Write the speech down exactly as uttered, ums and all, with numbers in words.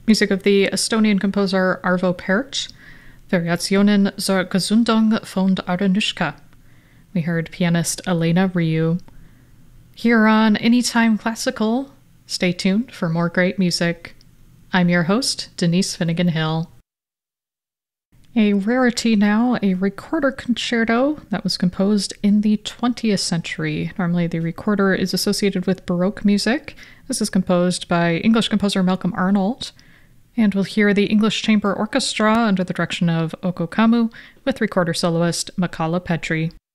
Music of the Estonian composer Arvo Pärt, Variationen zur Gesundung von Arenushka. We heard pianist Elena Ryu. Here on Anytime Classical, stay tuned for more great music. I'm your host, Denise Finnegan Hill. A rarity now, a recorder concerto that was composed in the twentieth century. Normally the recorder is associated with Baroque music. This is composed by English composer Malcolm Arnold. And we'll hear the English Chamber Orchestra under the direction of Oko Kamu with recorder soloist Michala Petri.